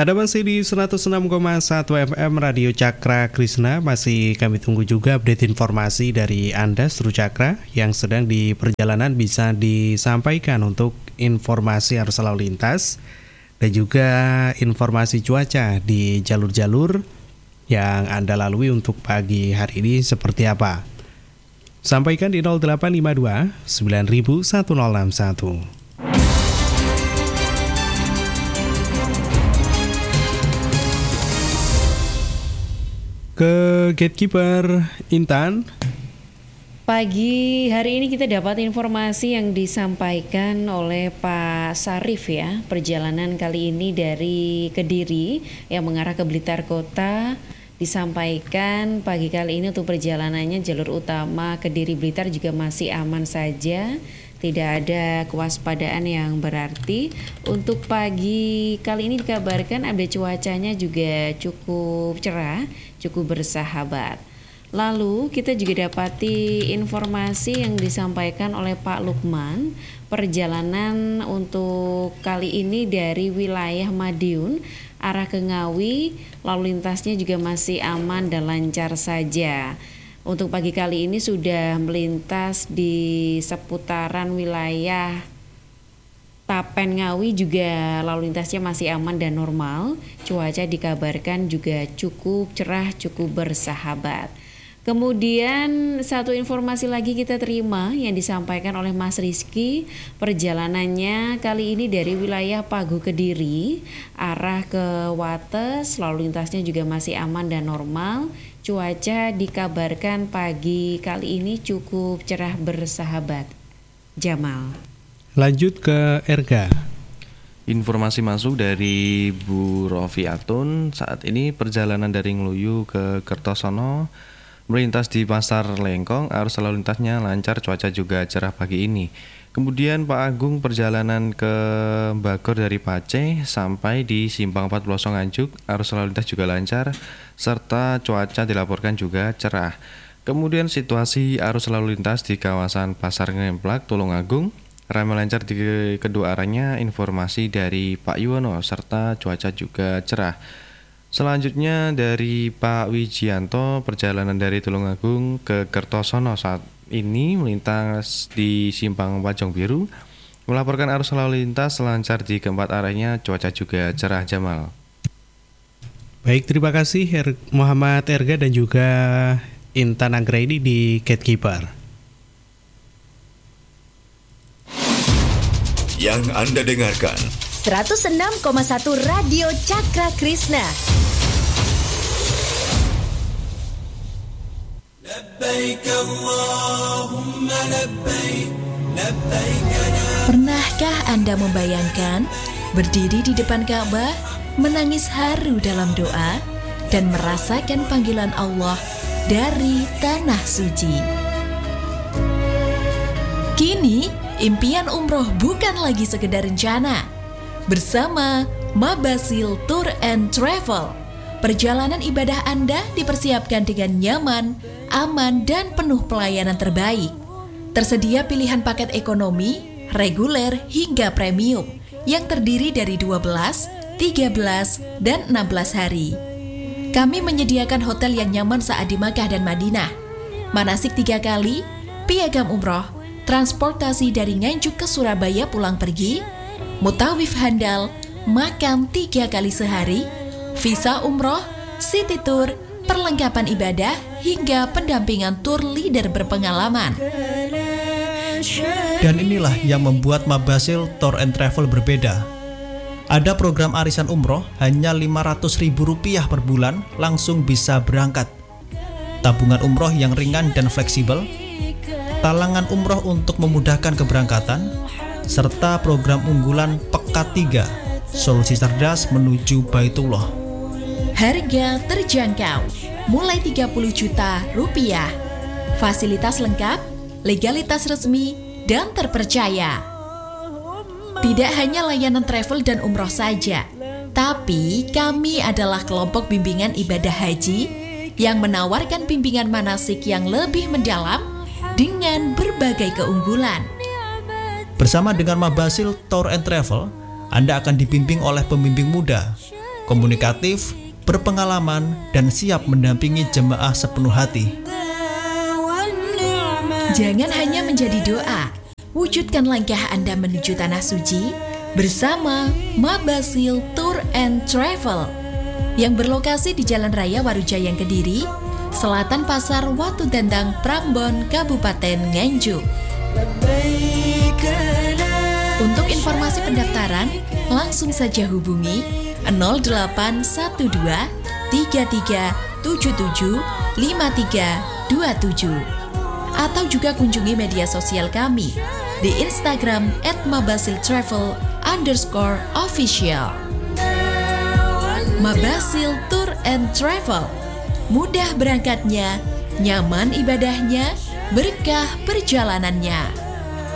Ada masih di 106,1 FM Radio Cakra Krisna. Masih kami tunggu juga update informasi dari Anda seluruh Cakra yang sedang di perjalanan, bisa disampaikan untuk informasi arus lalu lintas dan juga informasi cuaca di jalur-jalur yang Anda lalui untuk pagi hari ini seperti apa. Sampaikan di 0852 901061. Ke Gatekeeper Intan. Pagi hari ini kita dapat informasi yang disampaikan oleh Pak Sarif ya. Perjalanan kali ini dari Kediri yang mengarah ke Blitar Kota disampaikan pagi kali ini untuk perjalanannya jalur utama Kediri Blitar juga masih aman saja. Tidak ada kewaspadaan yang berarti. Untuk pagi kali ini dikabarkan update cuacanya juga cukup cerah, cukup bersahabat. Lalu kita juga dapati informasi yang disampaikan oleh Pak Lukman. Perjalanan untuk kali ini dari wilayah Madiun arah ke Ngawi, lalu lintasnya juga masih aman dan lancar saja. Untuk pagi kali ini sudah melintas di seputaran wilayah Tapen Ngawi juga lalu lintasnya masih aman dan normal. Cuaca dikabarkan juga cukup cerah, cukup bersahabat. Kemudian satu informasi lagi kita terima yang disampaikan oleh Mas Rizky. Perjalanannya kali ini dari wilayah Pagu Kediri arah ke Wates, lalu lintasnya juga masih aman dan normal. Cuaca dikabarkan pagi kali ini cukup cerah bersahabat. Jamal. Lanjut ke Erga. Informasi masuk dari Bu Rofiatun. Saat ini perjalanan dari Ngluyu ke Kertosono melintas di Pasar Lengkong, arus lalu lintasnya lancar, cuaca juga cerah pagi ini. Kemudian Pak Agung perjalanan ke Bagor dari Pace sampai di Simpang 4 Pelosong Nganjuk, arus lalu lintas juga lancar serta cuaca dilaporkan juga cerah. Kemudian situasi arus lalu lintas di kawasan Pasar Ngemplak, Tulungagung ramai lancar di kedua arahnya, informasi dari Pak Yuwono serta cuaca juga cerah. Selanjutnya dari Pak Wijianto, perjalanan dari Tulungagung ke Kertosono saat ini melintas di Simpang Pajong Biru, melaporkan arus lalu lintas lancar di keempat arahnya, cuaca juga cerah. Jamal. Baik, terima kasih Muhammad Erga dan juga Intan Anggraini di Gatekeeper. Yang Anda dengarkan 106,1 Radio Cakra Krisna. Pernahkah Anda membayangkan berdiri di depan Ka'bah, menangis haru dalam doa, dan merasakan panggilan Allah dari tanah suci? Kini, impian umroh bukan lagi sekedar rencana. Bersama Mabasil Tour and Travel, perjalanan ibadah Anda dipersiapkan dengan nyaman, aman, dan penuh pelayanan terbaik. Tersedia pilihan paket ekonomi, reguler, hingga premium yang terdiri dari 12, 13, dan 16 hari. Kami menyediakan hotel yang nyaman saat di Makkah dan Madinah, manasik 3 kali, piagam umroh, transportasi dari Nganjuk ke Surabaya pulang pergi, mutawif handal, makan 3 kali sehari, visa umroh, city tour, perlengkapan ibadah, hingga pendampingan tour leader berpengalaman. Dan inilah yang membuat Mabasil Tour and Travel berbeda. Ada program arisan umroh hanya Rp500.000 per bulan, langsung bisa berangkat. Tabungan umroh yang ringan dan fleksibel, talangan umroh untuk memudahkan keberangkatan, serta program unggulan Pekat 3, solusi cerdas menuju Baitullah. Harga terjangkau, mulai Rp30 juta. Fasilitas lengkap, legalitas resmi, dan terpercaya. Tidak hanya layanan travel dan umroh saja, tapi kami adalah kelompok bimbingan ibadah haji yang menawarkan bimbingan manasik yang lebih mendalam dengan berbagai keunggulan. Bersama dengan Mabasil Tour and Travel, Anda akan dibimbing oleh pembimbing muda, komunikatif, berpengalaman, dan siap mendampingi jemaah sepenuh hati. Jangan hanya menjadi doa, wujudkan langkah Anda menuju Tanah Suci bersama Mabasil Tour and Travel yang berlokasi di Jalan Raya Warujayang Kediri, Selatan Pasar Watu Dendang, Prambon, Kabupaten Nganjuk. Untuk informasi pendaftaran, langsung saja hubungi 0812 33 77 5327 atau juga kunjungi media sosial kami di Instagram @mabasiltravel_official. Mabasil Tour and Travel, mudah berangkatnya, nyaman ibadahnya, berkah perjalanannya.